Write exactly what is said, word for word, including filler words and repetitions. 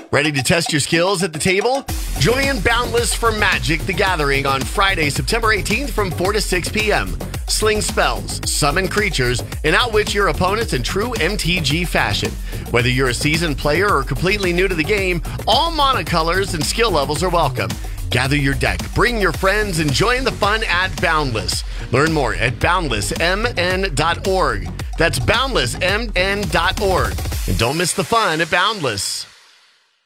Ready to test your skills at the table? Join Boundless for Magic the Gathering on Friday, September eighteenth from four to six p.m. Sling spells, summon creatures, and outwit your opponents in true M T G fashion. Whether you're a seasoned player or completely new to the game, all monocolors and skill levels are welcome. Gather your deck, bring your friends, and join the fun at Boundless. Learn more at boundless m n dot org. That's boundless m n dot org. And don't miss the fun at Boundless.